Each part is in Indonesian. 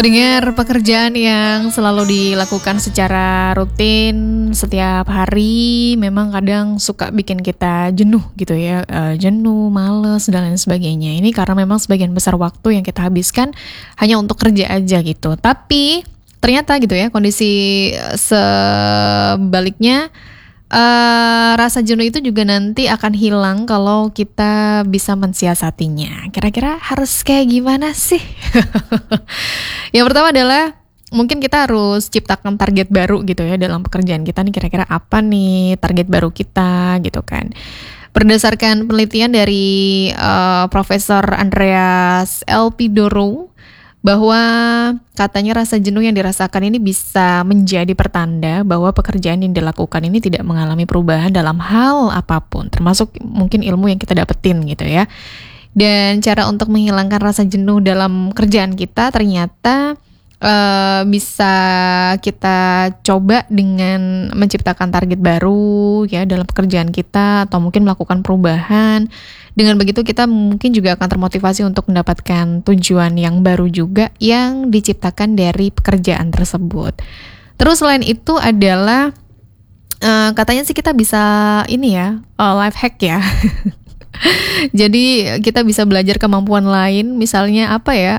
Pendengar, pekerjaan yang selalu dilakukan secara rutin setiap hari memang kadang suka bikin kita jenuh gitu ya, jenuh, males, dan lain sebagainya. Ini karena memang sebagian besar waktu yang kita habiskan hanya untuk kerja aja gitu. Tapi ternyata gitu ya, kondisi sebaliknya, rasa jenuh itu juga nanti akan hilang kalau kita bisa mensiasatinya. Kira-kira harus kayak gimana sih? Yang pertama adalah mungkin kita harus ciptakan target baru gitu ya dalam pekerjaan kita nih, kira-kira apa nih target baru kita gitu kan. Berdasarkan penelitian dari Profesor Andreas L. Pidoro, bahwa katanya rasa jenuh yang dirasakan ini bisa menjadi pertanda bahwa pekerjaan yang dilakukan ini tidak mengalami perubahan dalam hal apapun, termasuk mungkin ilmu yang kita dapetin gitu ya. Dan cara untuk menghilangkan rasa jenuh dalam kerjaan kita ternyata bisa kita coba dengan menciptakan target baru ya dalam pekerjaan kita, atau mungkin melakukan perubahan. Dengan begitu kita mungkin juga akan termotivasi untuk mendapatkan tujuan yang baru juga yang diciptakan dari pekerjaan tersebut. Terus selain itu adalah katanya sih kita bisa ini ya, life hack ya. Jadi kita bisa belajar kemampuan lain, misalnya apa ya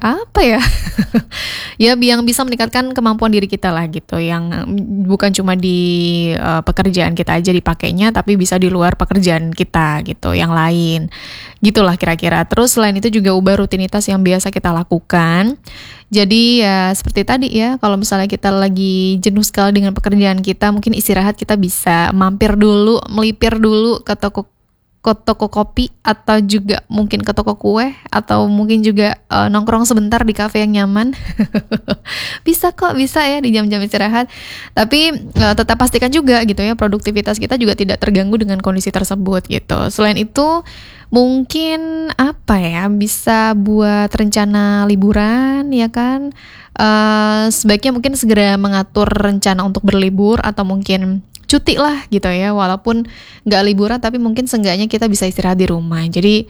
ya yang bisa meningkatkan kemampuan diri kita lah gitu, yang bukan cuma di pekerjaan kita aja dipakainya, tapi bisa di luar pekerjaan kita gitu, yang lain gitulah kira-kira. Terus selain itu juga ubah rutinitas yang biasa kita lakukan. Jadi ya seperti tadi ya, kalau misalnya kita lagi jenuh sekali dengan pekerjaan kita, mungkin istirahat, kita bisa mampir dulu, melipir dulu ke toko kopi, atau juga mungkin ke toko kue, atau mungkin juga nongkrong sebentar di kafe yang nyaman. Bisa ya di jam-jam istirahat. Tapi tetap pastikan juga gitu ya, produktivitas kita juga tidak terganggu dengan kondisi tersebut gitu. Selain itu mungkin bisa buat rencana liburan ya kan. Sebaiknya mungkin segera mengatur rencana untuk berlibur, atau mungkin cuti lah gitu ya, walaupun nggak liburan tapi mungkin seenggaknya kita bisa istirahat di rumah. Jadi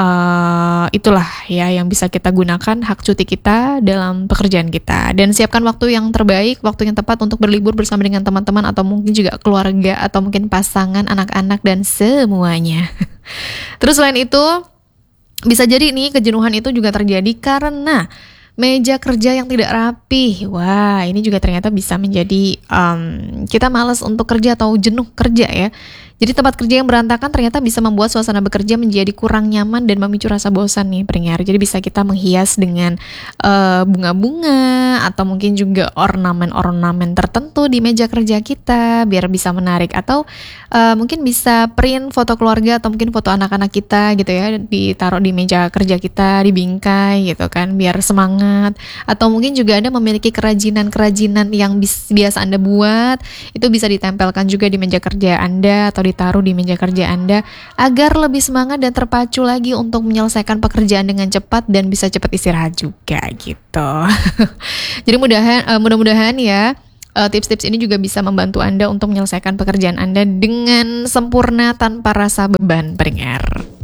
itulah ya yang bisa kita gunakan hak cuti kita dalam pekerjaan kita, dan siapkan waktu yang terbaik, waktu yang tepat untuk berlibur bersama dengan teman-teman, atau mungkin juga keluarga, atau mungkin pasangan, anak-anak, dan semuanya. Terus selain itu bisa jadi nih kejenuhan itu juga terjadi karena meja kerja yang tidak rapi. Wah, ini juga ternyata bisa menjadi kita malas untuk kerja atau jenuh kerja ya. Jadi tempat kerja yang berantakan ternyata bisa membuat suasana bekerja menjadi kurang nyaman dan memicu rasa bosan nih pendengar. Jadi bisa kita menghias dengan bunga-bunga, atau mungkin juga ornamen-ornamen tertentu di meja kerja kita biar bisa menarik, atau mungkin bisa print foto keluarga atau mungkin foto anak-anak kita gitu ya, ditaruh di meja kerja kita, di bingkai gitu kan, biar semangat. Atau mungkin juga Anda memiliki kerajinan-kerajinan yang biasa Anda buat, itu bisa ditempelkan juga di meja kerja Anda atau ditaruh di meja kerja Anda agar lebih semangat dan terpacu lagi untuk menyelesaikan pekerjaan dengan cepat dan bisa cepat istirahat juga gitu. Jadi mudah-mudahan ya tips-tips ini juga bisa membantu Anda untuk menyelesaikan pekerjaan Anda dengan sempurna tanpa rasa beban pendengar.